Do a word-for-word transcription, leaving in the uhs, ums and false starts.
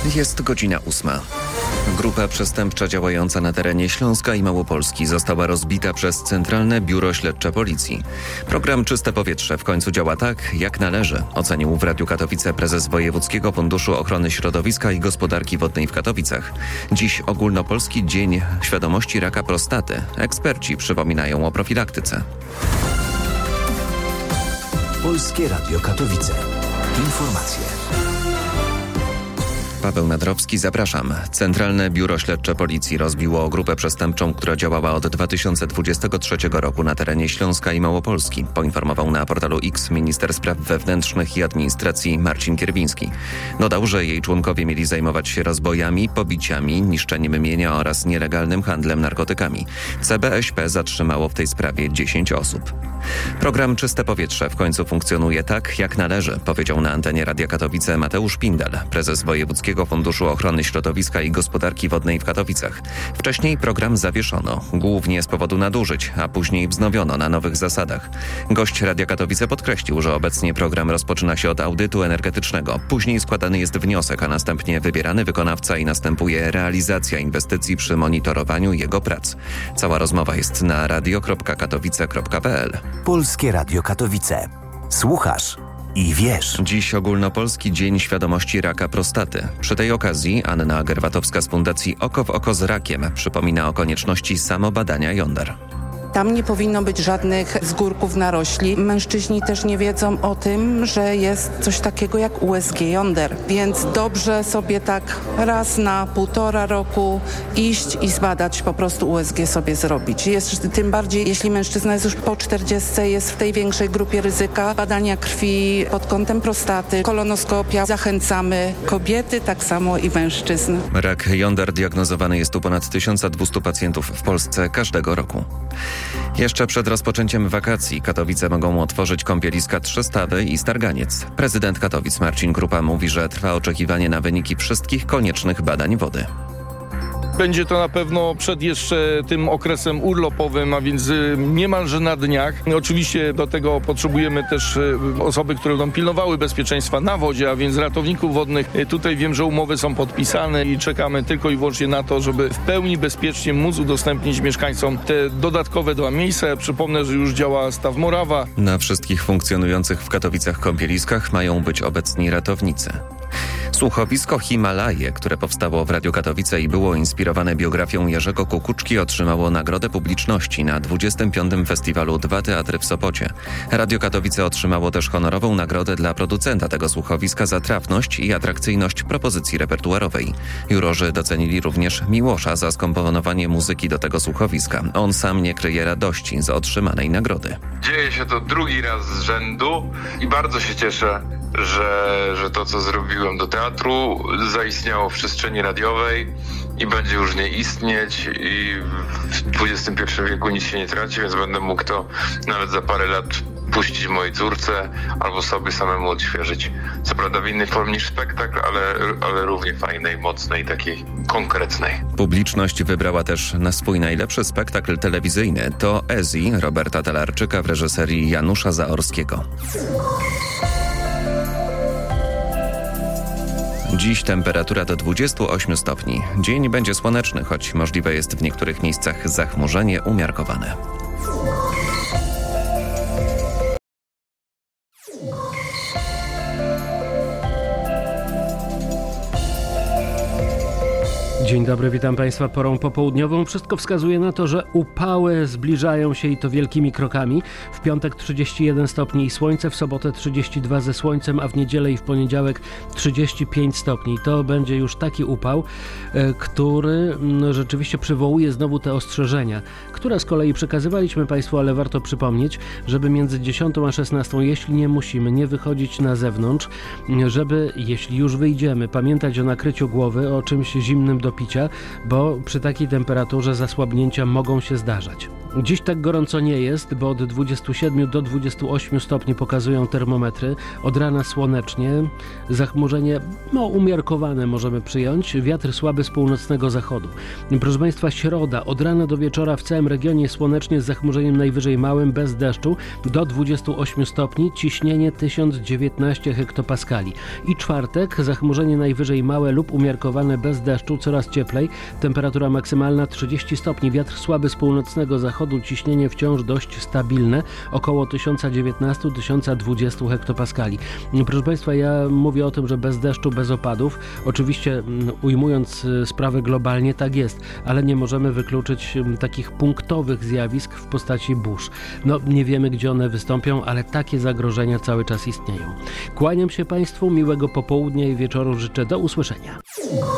Jest godzina ósma. Grupa przestępcza działająca na terenie Śląska i Małopolski została rozbita przez Centralne Biuro Śledcze Policji. Program Czyste Powietrze w końcu działa tak, jak należy, ocenił w Radiu Katowice prezes Wojewódzkiego Funduszu Ochrony Środowiska i Gospodarki Wodnej w Katowicach. Dziś ogólnopolski Dzień Świadomości Raka Prostaty. Eksperci przypominają o profilaktyce. Polskie Radio Katowice. Informacje. Paweł Nadrowski, zapraszam. Centralne Biuro Śledcze Policji rozbiło grupę przestępczą, która działała od dwa tysiące dwudziestego trzeciego roku na terenie Śląska i Małopolski. Poinformował na portalu X minister spraw wewnętrznych i administracji Marcin Kierwiński. Dodał, że jej członkowie mieli zajmować się rozbojami, pobiciami, niszczeniem mienia oraz nielegalnym handlem narkotykami. C B Ś P zatrzymało w tej sprawie dziesięć osób. Program Czyste Powietrze w końcu funkcjonuje tak, jak należy, powiedział na antenie Radia Katowice Mateusz Pindel, prezes Wojewódzkiego Funduszu Ochrony Środowiska i Gospodarki Wodnej w Katowicach. Wcześniej program zawieszono, głównie z powodu nadużyć, a później wznowiono na nowych zasadach. Gość Radia Katowice podkreślił, że obecnie program rozpoczyna się od audytu energetycznego. Później składany jest wniosek, a następnie wybierany wykonawca i następuje realizacja inwestycji przy monitorowaniu jego prac. Cała rozmowa jest na radio kropka katowice kropka p l. Polskie Radio Katowice. Słuchasz i wiesz. Dziś ogólnopolski Dzień Świadomości Raka Prostaty. Przy tej okazji Anna Gerwatowska z Fundacji Oko w Oko z Rakiem przypomina o konieczności samobadania jąder. Tam nie powinno być żadnych zgórków narośli. Mężczyźni też nie wiedzą o tym, że jest coś takiego jak U S G jąder. Więc dobrze sobie tak raz na półtora roku iść i zbadać, po prostu U S G sobie zrobić. Jest, tym bardziej, jeśli mężczyzna jest już po czterdziestce, jest w tej większej grupie ryzyka badania krwi pod kątem prostaty, kolonoskopia. Zachęcamy kobiety, tak samo i mężczyzn. Rak jąder diagnozowany jest u ponad tysiąc dwieście pacjentów w Polsce każdego roku. Jeszcze przed rozpoczęciem wakacji Katowice mogą otworzyć kąpieliska Trzystawy i Starganiec. Prezydent Katowic Marcin Krupa mówi, że trwa oczekiwanie na wyniki wszystkich koniecznych badań wody. Będzie to na pewno przed jeszcze tym okresem urlopowym, a więc niemalże na dniach. Oczywiście do tego potrzebujemy też osoby, które będą pilnowały bezpieczeństwa na wodzie, a więc ratowników wodnych. Tutaj wiem, że umowy są podpisane i czekamy tylko i wyłącznie na to, żeby w pełni bezpiecznie móc udostępnić mieszkańcom te dodatkowe dwa miejsca. Przypomnę, że już działa staw Morawa. Na wszystkich funkcjonujących w Katowicach kąpieliskach mają być obecni ratownicy. Słuchowisko Himalaje, które powstało w Radiu Katowice i było inspirowane biografią Jerzego Kukuczki, otrzymało nagrodę publiczności na dwudziestym piątym Festiwalu Dwa Teatry w Sopocie. Radio Katowice otrzymało też honorową nagrodę dla producenta tego słuchowiska za trafność i atrakcyjność propozycji repertuarowej. Jurorzy docenili również Miłosza za skomponowanie muzyki do tego słuchowiska. On sam nie kryje radości z otrzymanej nagrody. Dzieje się to drugi raz z rzędu i bardzo się cieszę, że, że to, co zrobiłem do teatru, zaistniało w przestrzeni radiowej i będzie już nie istnieć i w dwudziestym pierwszym wieku nic się nie traci, więc będę mógł to nawet za parę lat puścić mojej córce albo sobie samemu odświeżyć. Co prawda w innej formie niż spektakl, ale, ale równie fajnej, mocnej, takiej konkretnej. Publiczność wybrała też na swój najlepszy spektakl telewizyjny. To Ezi Roberta Talarczyka w reżyserii Janusza Zaorskiego. Dziś temperatura do dwudziestu ośmiu stopni. Dzień będzie słoneczny, choć możliwe jest w niektórych miejscach zachmurzenie umiarkowane. Dzień dobry, witam Państwa porą popołudniową. Wszystko wskazuje na to, że upały zbliżają się i to wielkimi krokami. W piątek trzydzieści jeden stopni i słońce, w sobotę trzydzieści dwa ze słońcem, a w niedzielę i w poniedziałek trzydzieści pięć stopni. To będzie już taki upał, który rzeczywiście przywołuje znowu te ostrzeżenia, które z kolei przekazywaliśmy Państwu, ale warto przypomnieć, żeby między dziesiątą a szesnastą, jeśli nie musimy, nie wychodzić na zewnątrz, żeby, jeśli już wyjdziemy, pamiętać o nakryciu głowy, o czymś zimnym do picia, bo przy takiej temperaturze zasłabnięcia mogą się zdarzać. Dziś tak gorąco nie jest, bo od dwudziestu siedmiu do dwudziestu ośmiu stopni pokazują termometry. Od rana słonecznie, zachmurzenie no, umiarkowane możemy przyjąć, wiatr słaby z północnego zachodu. Proszę Państwa, środa, od rana do wieczora w całym regionie słonecznie z zachmurzeniem najwyżej małym, bez deszczu, do dwudziestu ośmiu stopni, ciśnienie tysiąc dziewiętnaście hektopaskali. I czwartek, zachmurzenie najwyżej małe lub umiarkowane, bez deszczu, coraz cieplej, temperatura maksymalna trzydzieści stopni, wiatr słaby z północnego zachodu, ciśnienie wciąż dość stabilne, około tysiąc dziewiętnaście do tysiąc dwadzieścia hektopaskali. Proszę Państwa, ja mówię o tym, że bez deszczu, bez opadów. Oczywiście ujmując sprawę globalnie, tak jest, ale nie możemy wykluczyć takich punktowych zjawisk w postaci burz. No, nie wiemy, gdzie one wystąpią, ale takie zagrożenia cały czas istnieją. Kłaniam się Państwu, miłego popołudnia i wieczoru życzę. Do usłyszenia.